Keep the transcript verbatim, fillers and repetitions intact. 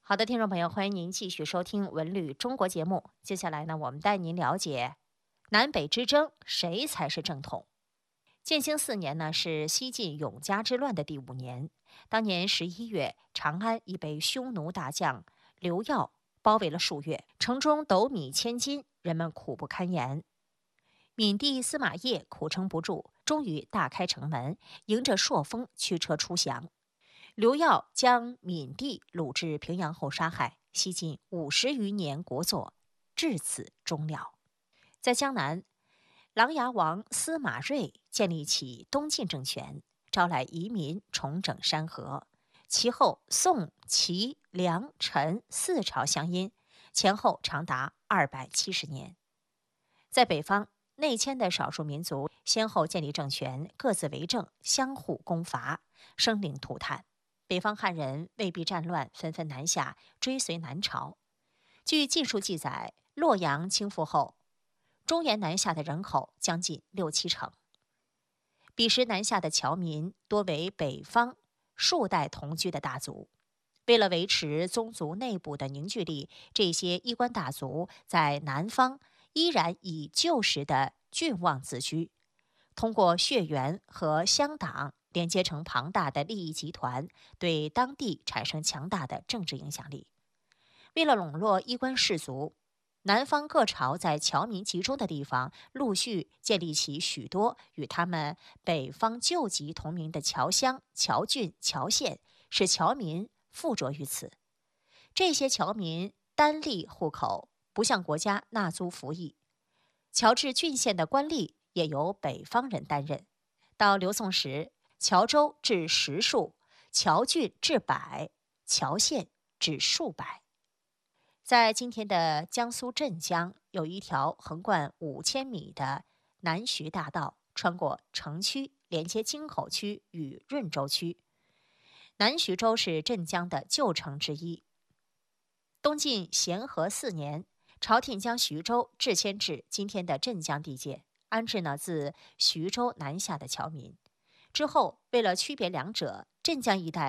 好的，听众朋友，欢迎您继续收听《文旅中国》节目。接下来呢，我们带您了解南北之争，谁才是正统？建兴四年呢，是西晋永嘉之乱的第五年。当年十一月，长安已被匈奴大将刘耀包围了数月，城中斗米千斤，人们苦不堪言。闽帝司马邺苦撑不住，终于大开城门，迎着朔风驱车出降。刘耀将闽帝掳至平阳后杀害，西晋五十余年国祚至此终了。在江南，琅琊王司马睿建立起东晋政权，招来移民，重整山河。其后宋、齐、梁、陈四朝相因，前后长达二百七十年。在北方，内迁的少数民族先后建立政权，各自为政，相互攻伐，生灵涂炭。北方汉人未避战乱，纷纷南下，追随南朝。据《晋书》记载，洛阳倾覆后，中原南下的人口将近六七成。彼时南下的侨民多为北方数代同居的大族。为了维持宗族内部的凝聚力，这些衣冠大族在南方依然以旧时的郡望自居，通过血缘和乡党连接成庞大的利益集团，对当地产生强大的政治影响力。为了笼络衣冠氏族，南方各朝在侨民集中的地方陆续建立起许多与他们北方旧籍同名的侨乡、侨郡、侨县，使侨民附着于此。这些侨民单立户口，不向国家纳租服役。侨治郡县的官吏也由北方人担任。到刘宋时，侨州至十数，侨郡至百，侨县至数百。在今天的江苏镇江，有一条横贯五千米的南徐大道，穿过城区，连接京口区与润州区。南徐州是镇江的旧城之一。东晋咸和四年，朝廷将徐州置迁至今天的镇江地界，安置呢自徐州南下的侨民。之后，为了区别两者，镇江一带